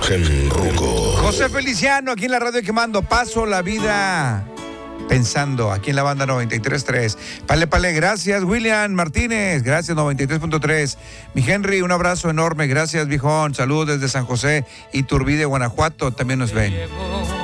gen ruco. José Feliciano, aquí en la radio quemando. Paso la vida pensando, aquí en la banda 93.3. Pale, gracias. William Martínez, gracias, 93.3. Mi Henry, un abrazo enorme. Gracias, viejón. Saludos desde San José, Iturbide, Guanajuato. También nos ven.